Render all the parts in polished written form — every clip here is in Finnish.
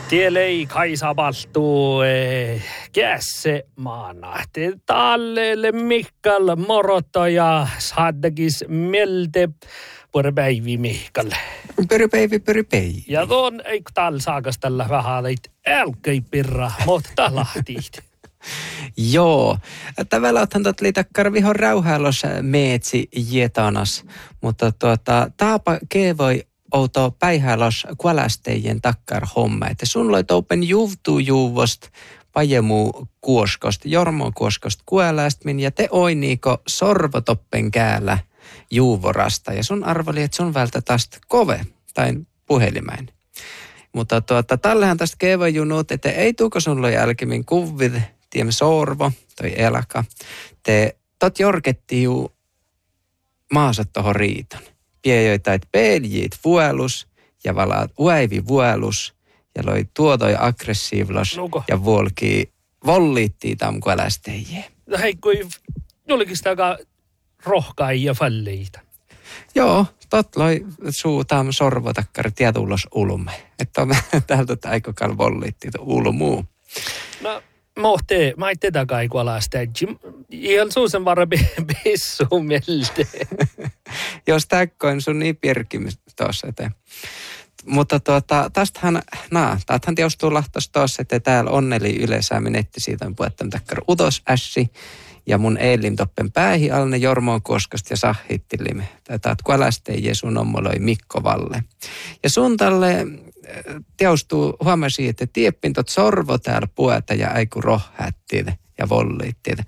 Tielei Kaisa Paltuu kässe maana. Tallelle Mikkal moroto ja saadakis melte pörpäivi Mikkal. Pörpäivi. Ja tuon eikö täällä saakas tällä vähän leit älkei pirra, mutta lahtiit. Joo, tavallaan otan tuot liitakkar vihon rauhailos meetsi jetanas, mutta taapa kevoi outo päihälos kualastejen takkar homma, että sun loit open juuvost pajemu kuoskost, jormo kuoskost kuolästmin ja te oiniiko sorvotoppen käällä juuvorasta ja sun arvoli, että sun vältä tästä kove tai puhelimäin. Mutta tallehan tästä kevojunut, että ei tuuko sun loi jälkimmin kuvit, tiemme sorvo, toi elaka. Te tot jorketti juu maasa tohon riiton. Piejoitait peljit vuelus ja valaat uäivi vuelus ja loi tuotoi aggressiivlos ja volliittii tam kuolästeijie. No hei, kun julkista aika rohkai ja falleita. Joo, tot loi suu tam sorvotakkari tietullos ulumme. Että on täältä aikokal volliittii ulumuu. No. Mä ei tätä kaikua alastäjä. Ihan suusen varra pissu mieltä. Jos täkkoin sun niin pirkimys tuossa eteen. Mutta tästähän tiedostuu lahtos tuossa, että täällä onneli yleensä menetti siitä puhettam takkar utos ässi. Ja mun eilim toppen päähi alne Jormoon koskosta ja sahhittilimme. Tätä kun alastäjä sun ommoloi Mikko Valle. Ja sun tälle teostuu huomasi, että tieppintot sorvo täällä pueta ja aiku rohhättiin ja volliittiin.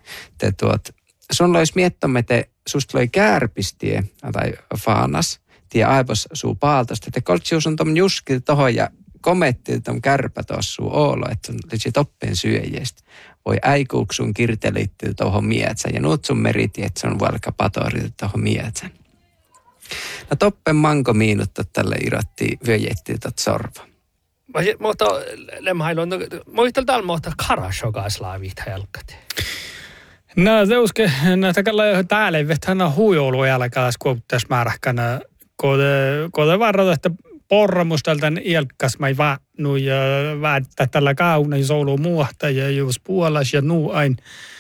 Sun lois miettomme, että susta loi kärpistie tai faanas, tie aivos suu paaltosta, että koltsius on tom juski tohon ja kometti tom kärpä tuossa suu oolo, että sun litsi toppen syöjästä. Voi äikuuk sun kirtelitti tohon mietsän ja nuut sun meriti, että sun valka patorit tohon mietsän. No toppen manko miinutta tälle irotti vyöjetti tot sorva. Mutta lemhailun, muistel täällä muuta karashokas laavit helkati. No seuske, takalla täällä vettänä huijoulu jälkeen skuuttas määräkkänä, kun varrata, että porramusteltän ilkkas mä ei vaatnu ja väättää tällä kaunai soulu muuhta ja just puolas ja nuu ain.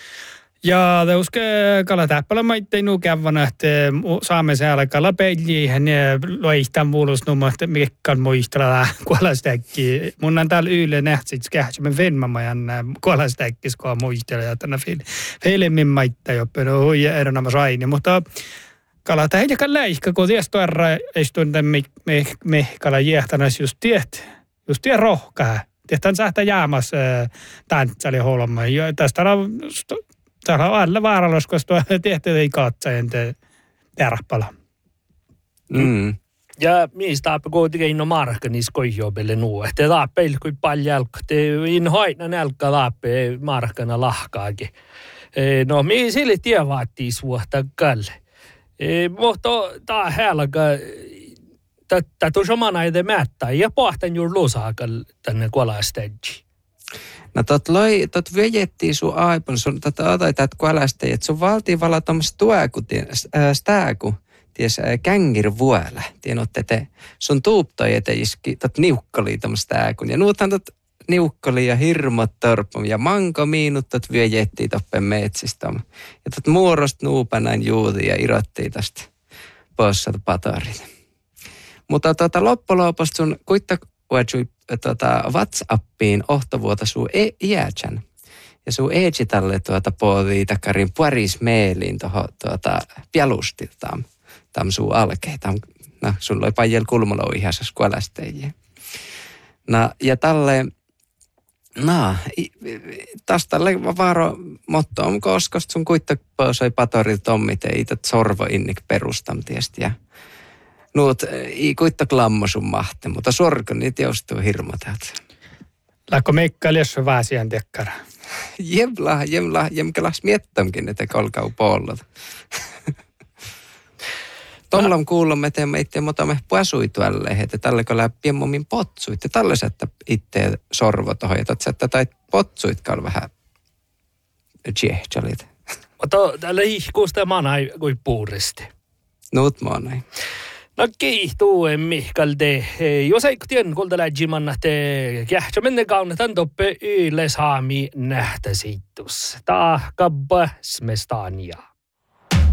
Ja teuske kalatäppälä maittei nuu kävänä, että saamme siellä kalapeljiin ja loihtan vuolusnumma, että mikkaan muistella kuolastäkki. Mun on täällä yle nähtsit, kähtsemme filmamajan kuolastäkkis, kun muistella ja tänä filmin maittaa joppe, no huija eronama saini, mutta kalata ei jakaan läihkä, kun tiesto erra istuin me kala jäähtänas just tiet rohkaa. Tiedän sähtä jäämässä tantsali holma. Ja tästä on alle vaarallis, koska tehty ei katsajan terppala. Ja mistä on kuitenkin inno markka niissä koijoopille nuu. Te taappe ilkui paljon jälkkä. Te inhoitna nälkkä taappe markkana lahkaakin. No, mi sille tie vaatii suhta kalle. Mutta tää helga, tätä samana ei määttää, ja pohtan juuri lusaakal tänne kuolastajji. No tot vyöjettiin sun aipun, sun otat kuolastajji, että sun valtiin valatom stääku, ties kängir vuola. Tienotte te, sun tuuptoi eteiski, tot niukkali tom stääkun, ja nuuthan tot niukkali ja hirmot torpum, ja manko miinuttot vyöjettiin toppen metsistä. Ja tot muorost nuupanain juuti ja irottiin tästä possat patorit. Mutta loppoloposta sun kuittakuetsui WhatsAppiin ohtovuota suu iätsän. Ja suu eetsitalle poodii takkarin puaris meeliin toho pialustiltaan. Tam suu alkee. No, sun loi pajel kulmalo ihasas kuolästeijä. No, ja talle taas tälle vaaro motto on koskosta sun kuittakuetsui patorit tommit ei tät sorvo innik perustam tiesti ja nuut ei kuittak lammo sun mahte, mutta sorkon niitä joustuu hirmotat. Läkko meikkailijossa väsiän tekkara? Jemkelas miettamkin, että kolkau pollot. Tomlam kuulomme, että me itse motamme puasuituälle, että tälle kun läpi mummin potsuit, ja tälle sättä itse sorvo tohon, että sättä tai potsuitkaan vähän tsehchalit. Mutta tällä ihkuusta manai kuin puuristi. Nuut manai. No kiihtuu Mihkal te. Jos ei tien kulta läjimanna te kähtsä menne kaunetan toppe yle saami nähtä siittus. Tahkabba smestania.